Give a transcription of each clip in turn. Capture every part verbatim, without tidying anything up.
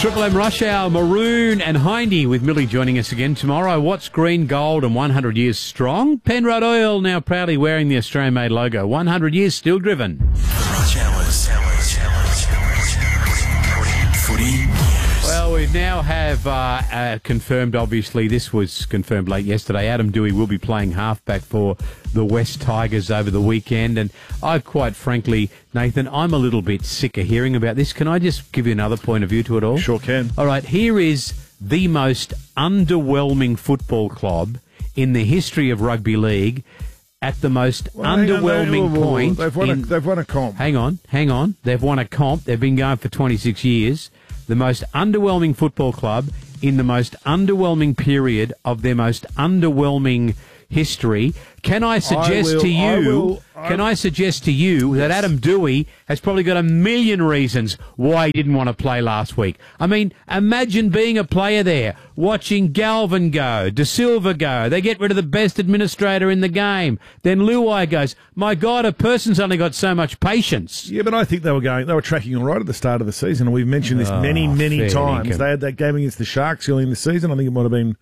Triple M Rush Hour, Maroon and Hindy with Millie joining us again tomorrow. What's green, gold and one hundred years strong? Penrod Oil now proudly wearing the Australian-made logo. one hundred years still driven. Rush Hours. Footy. Well, we now have uh, uh, confirmed, obviously, this was confirmed late yesterday, Adam Doueihi will be playing halfback for the West Tigers over the weekend. And I, quite frankly, Nathan, I'm a little bit sick of hearing about this. Can I just give you another point of view to it all? Sure can. All right, here is the most underwhelming football club in the history of rugby league at the most Well, hang on, underwhelming they- point. They've won, a, in- they've won a comp. Hang on, hang on. They've won a comp. They've been going for twenty-six years. The most underwhelming football club in the most underwhelming period of their most underwhelming history. Can I suggest will- to you, I will- I- can I suggest to you that Adam Doueihi has probably got a million reasons why he didn't want to play last week? I mean, imagine being a player there, watching Galvin go, De Silva go. They get rid of the best administrator in the game. Then Luai goes, my God, a person's only got so much patience. Yeah, but I think they were going. They were tracking all right at the start of the season, and we've mentioned this many, Oh, many fair times. dinkum. They had that game against the Sharks early in the season. I think it might have been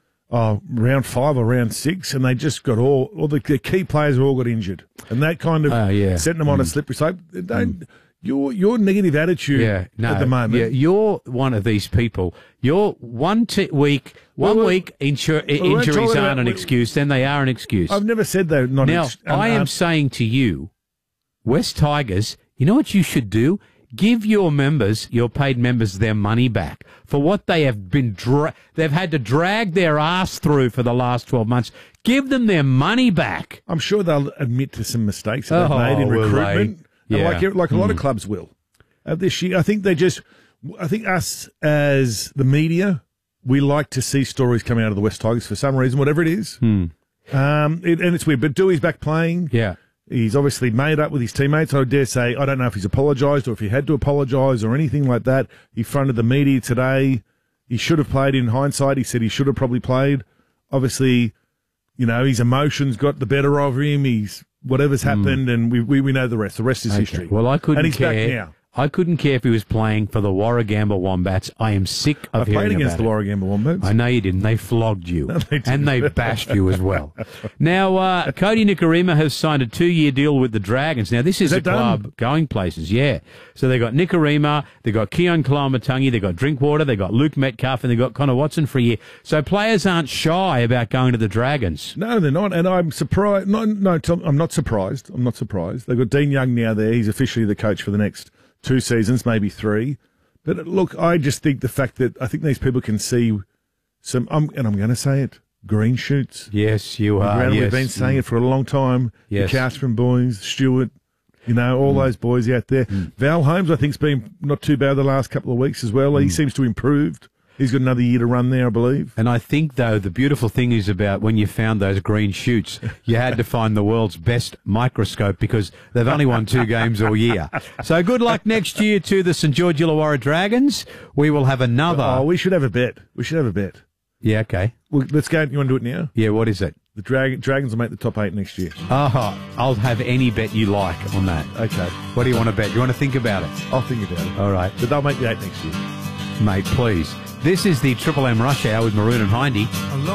oh, round five or round six, and they just got all all the, the key players all got injured, and that kind of Oh, yeah. setting them on a slippery slope. Don't your your negative attitude Yeah, no, at the moment. Yeah, you're one of these people. You're one t- week, one Well, week insur- we're not injuries talking aren't about- an excuse, then they are an excuse. I've never said they're not. Now, ex- I um, am um, saying to you, West Tigers, you know what you should do? Give your members, your paid members, their money back for what they have been, dra- they've had to drag their ass through for the last twelve months. Give them their money back. I'm sure they'll admit to some mistakes that they've Oh, made in will recruitment, they? and Yeah. like like a lot of clubs will. Uh, this year, I think they just, I think us as the media, we like to see stories coming out of the West Tigers for some reason, whatever it is. Um, it, and it's weird, but Doueihi's back playing. Yeah. He's obviously made up with his teammates. I dare say, I don't know if he's apologised or if he had to apologise or anything like that. He fronted the media today. He should have played in hindsight. He said he should have probably played. Obviously, you know, his emotions got the better of him. He's whatever's happened, and we, we we know the rest. The rest is Okay. history. Well, I couldn't and he's care. back now. I couldn't care if he was playing for the Warragamba Wombats. I am sick of I hearing played against about the it. Warragamba Wombats. I know you didn't. They flogged you. they didn't. and they bashed you as well. Now, uh, Cody Nikorima has signed a two-year deal with the Dragons. Now, this is, Is a that club done? going places, yeah. So they got Nikorima, they got Keon Kalamatangi, they got Drinkwater, they got Luke Metcalf, and they got Connor Watson for a year. So players aren't shy about going to the Dragons. No, they're not, and I'm surprised. No, no, Tom, I'm not surprised. I'm not surprised. They've got Dean Young now there. He's officially the coach for the next two seasons, maybe three. But look, I just think the fact that I think these people can see some, um, and I'm going to say it, green shoots. Yes, you are. Around, yes. We've been saying it for a long time. Yes. The Castron boys, Stewart, you know, all those boys out there. Val Holmes, I think, has been not too bad the last couple of weeks as well. He seems to have improved. He's got another year to run there, I believe. And I think, though, the beautiful thing is about when you found those green shoots, you had to find the world's best microscope because they've only won two games all year. So good luck next year to the St George Illawarra Dragons. We will have another. Oh, we should have a bet. We should have a bet. Yeah, okay. Well, let's go. You want to do it now? Yeah, what is it? The Drag- Dragons will make the top eight next year. Oh, I'll have any bet you like on that. Okay. What do you want to bet? You want to think about it? I'll think about it. All right. But they'll make the eight next year. Mate, please. This is the Triple M Rush Hour with Maroon and Hindy.